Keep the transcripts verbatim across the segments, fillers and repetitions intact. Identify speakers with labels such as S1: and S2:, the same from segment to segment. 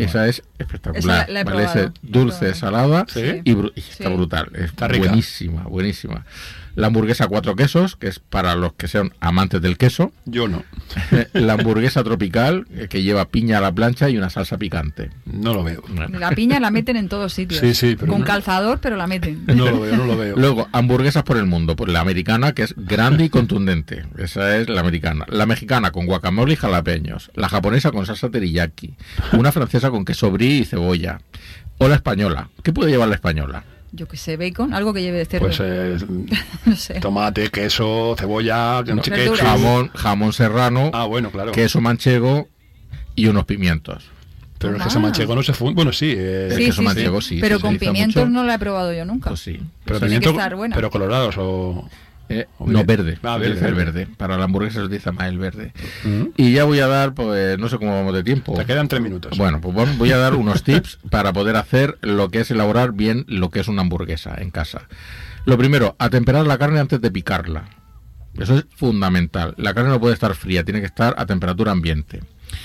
S1: Esa es espectacular.
S2: Esa la, la he
S1: ¿vale?
S2: probado.
S1: Es dulce, salada
S3: ¿Sí?
S1: y, bru- y está
S2: Sí.
S1: brutal. Es
S3: Está rica.
S1: buenísima, buenísima. La hamburguesa cuatro quesos, que es para los que sean amantes del queso.
S3: Yo no.
S1: La hamburguesa tropical, eh, que lleva piña a la plancha y una salsa picante.
S3: No lo veo.
S1: Bueno.
S2: La piña la meten en todos sitios.
S3: Sí, sí, pero
S2: Con
S3: no.
S2: calzador, pero la meten.
S3: No lo veo, no lo veo.
S1: Luego, hamburguesas por el mundo. Pues la americana, que es grande y contundente. Esa es la americana. La mexicana con guacamole y jalapeños. La japonesa con salsa teriyaki. Una francesa con queso brie y cebolla. O la española. ¿Qué puede llevar la española?
S2: Yo que sé, bacon, algo que lleve de cerdo.
S3: Pues eh,
S2: no sé.
S3: tomate, queso, cebolla,
S1: No,
S3: ketchup.
S2: verduras.
S1: Jamón, jamón serrano,
S3: Ah, bueno, claro.
S1: queso manchego y unos pimientos.
S3: Pero el
S2: Ah.
S3: queso manchego no se funde. Bueno, sí. eh,
S1: El
S2: Sí,
S1: queso
S2: sí,
S1: manchego
S2: sí.
S1: sí,
S2: Pero
S1: se
S2: con
S1: utiliza
S2: pimientos
S1: mucho.
S2: no la he probado yo nunca.
S1: Pues sí.
S3: pero
S2: tiene que
S3: pimiento,
S2: estar buena.
S3: pero colorados o...
S1: Eh,
S3: O
S1: no,
S3: bien.
S1: verde.
S3: Ah,
S1: se
S3: verde,
S1: utiliza el
S3: verde.
S1: verde. Para la hamburguesa se utiliza más el verde.
S3: Mm.
S1: Y ya voy a dar, pues, no sé cómo vamos de tiempo.
S3: Te quedan tres minutos.
S1: Bueno, pues bueno, voy a dar unos tips para poder hacer lo que es elaborar bien lo que es una hamburguesa en casa. Lo primero, atemperar la carne antes de picarla. Eso es fundamental. La carne no puede estar fría, tiene que estar a temperatura ambiente.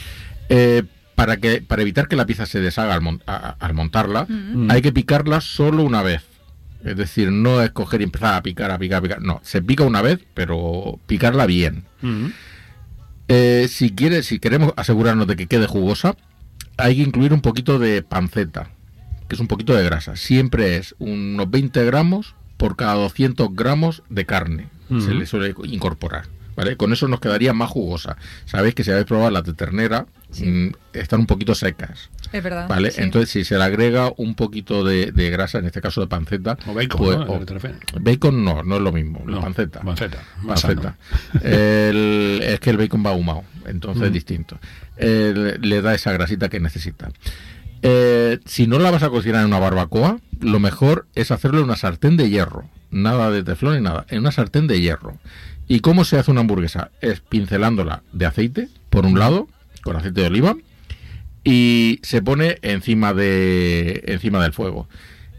S1: Eh, para que para evitar que la pieza se deshaga al, mon- a- al montarla,
S3: Mm.
S1: hay que picarla solo una vez. Es decir, no es coger y empezar a picar, a picar, a picar. No, se pica una vez, pero picarla bien.
S3: Mm.
S1: Eh, si quiere, si queremos asegurarnos de que quede jugosa, hay que incluir un poquito de panceta, que es un poquito de grasa. Siempre es unos veinte gramos por cada doscientos gramos de carne.
S3: Ujú.
S1: Se le suele incorporar. ¿Vale? Con eso nos quedaría más jugosa. Sabéis que si habéis probado las de ternera,
S2: Sí.
S1: mm, están un poquito secas.
S2: Es verdad.
S1: ¿Vale?
S2: sí.
S1: Entonces, si se le agrega un poquito de, de grasa, en este caso de panceta,
S3: O bacon,
S1: pues,
S3: ¿no? ¿A
S1: o-
S3: qué te refieres?
S1: bacon no, no es lo mismo, la
S3: No,
S1: panceta.
S3: panceta, más
S1: Panceta. El- es que el bacon va ahumado, entonces es
S3: Mm.
S1: distinto. El- le da esa grasita que necesita. Eh, si no la vas a cocinar en una barbacoa, lo mejor es hacerlo en una sartén de hierro. Nada de teflón ni nada, en una sartén de hierro. ¿Y cómo se hace una hamburguesa? Es pincelándola de aceite, por un lado, con aceite de oliva, y se pone encima de encima del fuego.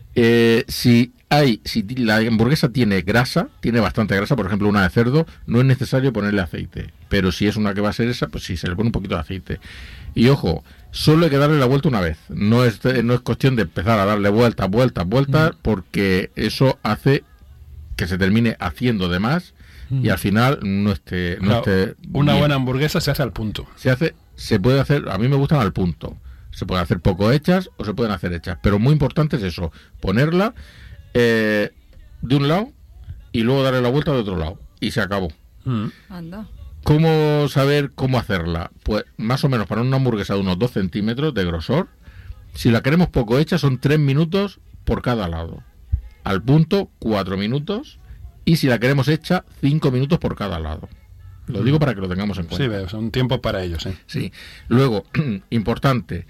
S1: Eh, si hay, si ti- la hamburguesa tiene grasa, tiene bastante grasa, por ejemplo una de cerdo, no es necesario ponerle aceite. Pero si es una que va a ser esa, pues sí, se le pone un poquito de aceite. Y ojo, solo hay que darle la vuelta una vez. No es, no es cuestión de empezar a darle vueltas, vueltas, vueltas, porque eso hace que se termine haciendo de más y al final no esté, no
S3: O sea,
S1: esté
S3: una
S1: bien.
S3: buena hamburguesa se hace al punto.
S1: Se hace, se puede hacer, a mí me gustan al punto. Se pueden hacer poco hechas o se pueden hacer hechas, pero muy importante es eso, ponerla eh, de un lado y luego darle la vuelta de otro lado y se acabó.
S3: Mm.
S2: Anda.
S1: ¿Cómo saber cómo hacerla? Pues más o menos para una hamburguesa de unos dos centímetros de grosor, si la queremos poco hecha son tres minutos por cada lado. Al punto, cuatro minutos. Y si la queremos hecha, cinco minutos por cada lado. Lo digo para que lo tengamos en cuenta.
S3: Sí, veo, son tiempos para ellos. ¿eh?
S1: Sí. Luego, importante,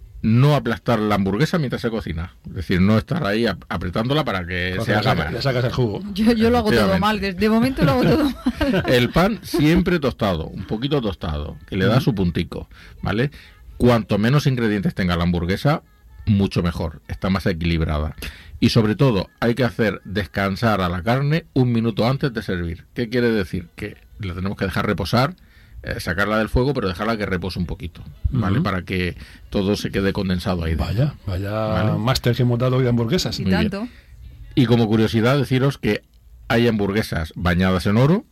S1: no aplastar la hamburguesa mientras se cocina. Es decir, no estar ahí ap- apretándola para que
S3: Porque
S1: se
S3: le,
S1: haga
S3: saca-
S1: más.
S3: le sacas el jugo.
S2: Yo, yo lo hago todo
S1: Efectivamente.
S2: mal. De, de momento lo hago todo mal.
S1: El pan siempre tostado, un poquito tostado, que le da su puntico, ¿vale? Cuanto menos ingredientes tenga la hamburguesa, mucho mejor, está más equilibrada. Y sobre todo, hay que hacer descansar a la carne un minuto antes de servir. ¿Qué quiere decir? Que la tenemos que dejar reposar, eh, sacarla del fuego, pero dejarla que repose un poquito, ¿vale?
S3: Ujú.
S1: Para que todo se quede condensado ahí dentro.
S3: Vaya, vaya
S1: Vale.
S3: máster que hemos dado hoy de hamburguesas.
S2: Y
S1: Muy bien.
S2: tanto.
S1: Y como curiosidad, deciros que hay hamburguesas bañadas en oro,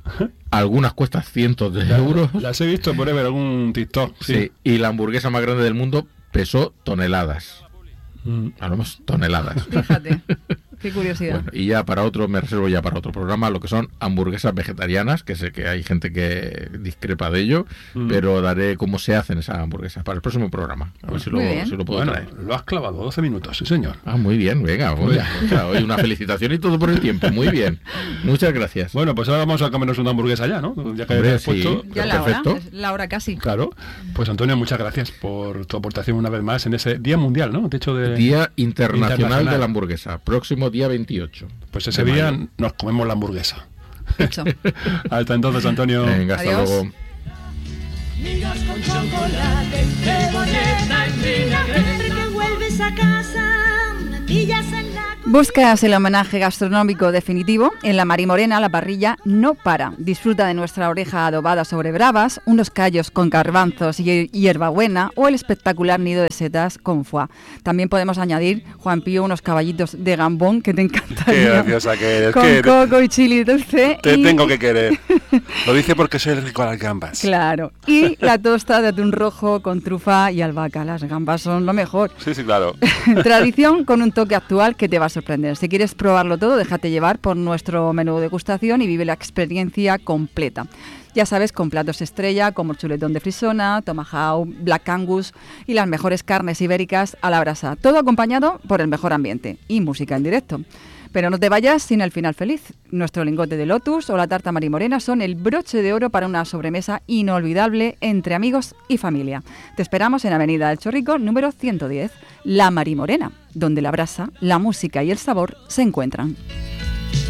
S1: algunas cuestan cientos de
S3: La-
S1: euros.
S3: Las he visto por ahí en algún TikTok. Sí.
S1: Sí, y la hamburguesa más grande del mundo pesó toneladas.
S3: Mm.
S1: Hablamos toneladas.
S2: Fíjate. Qué curiosidad.
S1: Bueno, y ya para otro, me reservo ya para otro programa lo que son hamburguesas vegetarianas, que sé que hay gente que discrepa de ello,
S3: Mm.
S1: pero daré cómo se hacen esas hamburguesas para el próximo programa. A ver si lo,
S2: Muy bien.
S1: si lo puedo
S3: Bueno,
S1: traer.
S3: lo has clavado, doce minutos, sí señor.
S1: Ah, muy bien, venga,
S3: Muy
S1: venga. O sea, hoy una felicitación y todo por el tiempo. Muy bien. Muchas gracias.
S3: Bueno, pues ahora vamos a comernos una hamburguesa ya, ¿no? Ya que
S1: Hombre,
S3: te has
S1: sí.
S3: puesto.
S2: Ya la hora.
S1: perfecto.
S2: Es la hora casi.
S3: Claro. Pues Antonio, muchas gracias por tu aportación una vez más en ese Día Mundial, ¿no? De hecho, de...
S1: Día Internacional,
S3: Internacional.
S1: de la Hamburguesa, próximo día veintiocho.
S3: Pues ese
S1: de
S3: día
S1: mayo.
S3: nos comemos la hamburguesa.
S2: Hecho.
S3: Hasta entonces, Antonio.
S1: Venga, hasta
S2: Adiós.
S1: luego.
S4: Migas con chocolate, cebolleta en vinagre.
S5: Siempre que vuelves a casa, me pillas en la
S2: ¿Buscas el homenaje gastronómico definitivo? En la Marimorena la parrilla no para. Disfruta de nuestra oreja adobada sobre bravas, unos callos con garbanzos y hierbabuena o el espectacular nido de setas con foie. También podemos añadir, Juan Pío, unos caballitos de gambón que te encantaría.
S5: Qué graciosa que eres.
S2: Con
S5: que
S2: coco y chili dulce.
S5: Te
S2: y...
S5: tengo que querer. Lo dice porque soy rico a las gambas.
S2: Claro. Y la tosta de atún rojo con trufa y albahaca. Las gambas son lo mejor.
S5: Sí, sí, claro.
S2: Tradición con un toque actual que te va a sorprender. Si quieres probarlo todo, déjate llevar por nuestro menú de degustación y vive la experiencia completa. Ya sabes, con platos estrella como el chuletón de frisona, tomahawk, black angus y las mejores carnes ibéricas a la brasa. Todo acompañado por el mejor ambiente y música en directo. Pero no te vayas sin el final feliz. Nuestro lingote de lotus o la tarta marimorena son el broche de oro para una sobremesa inolvidable entre amigos y familia. Te esperamos en Avenida del Chorrico, número ciento diez, La Marimorena, donde la brasa, la música y el sabor se encuentran.